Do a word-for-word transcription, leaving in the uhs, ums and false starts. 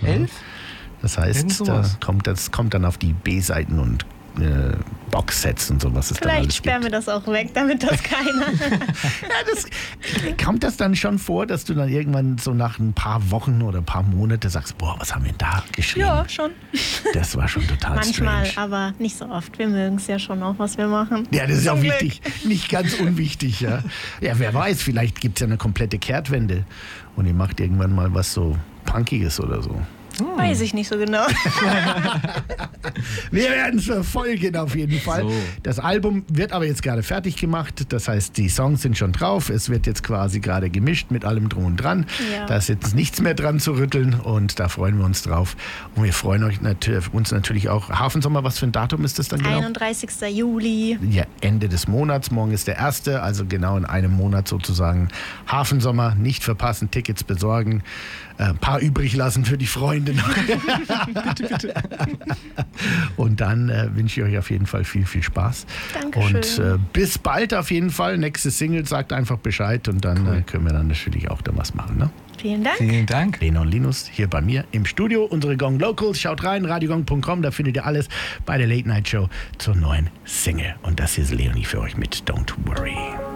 elf? Das heißt, Irgend da sowas. kommt, das kommt dann auf die B-Seiten und äh, Boxsets und so, was es dann Vielleicht alles sperren wir gibt. das auch weg, damit das keiner... Ja, das, kommt das dann schon vor, dass du dann irgendwann so nach ein paar Wochen oder ein paar Monate sagst, boah, was haben wir da geschrieben? Ja, schon. Das war schon total Manchmal, strange. aber nicht so oft. Wir mögen es ja schon auch, was wir machen. Ja, das ist Zum auch Glück. wichtig. Nicht ganz unwichtig, ja. Ja, wer weiß, vielleicht gibt es ja eine komplette Kehrtwende und ihr macht irgendwann mal was so Punkiges oder so. Weiß ich nicht so genau. Wir werden es verfolgen auf jeden Fall. So. Das Album wird aber jetzt gerade fertig gemacht. Das heißt, die Songs sind schon drauf. Es wird jetzt quasi gerade gemischt mit allem drum und dran. Ja. Da ist jetzt nichts mehr dran zu rütteln und da freuen wir uns drauf. Und wir freuen euch nat- uns natürlich auch. Hafensommer, was für ein Datum ist das dann genau? einunddreißigster Juli. Ja, Ende des Monats. Morgen ist der erste, also genau in einem Monat sozusagen. Hafensommer, nicht verpassen, Tickets besorgen. Ein paar übrig lassen für die Freunde noch. Bitte, bitte. Und dann äh, wünsche ich euch auf jeden Fall viel, viel Spaß. Dankeschön. Und äh, bis bald auf jeden Fall. Nächste Single, sagt einfach Bescheid und dann Cool. äh, können wir dann natürlich auch da was machen. Ne? Vielen Dank. Vielen Dank. Lena und Linus hier bei mir im Studio. Unsere Gong Locals. Schaut rein, radiogong punkt com. Da findet ihr alles bei der Late Night Show zur neuen Single. Und das hier ist Leonie für euch mit Don't Worry.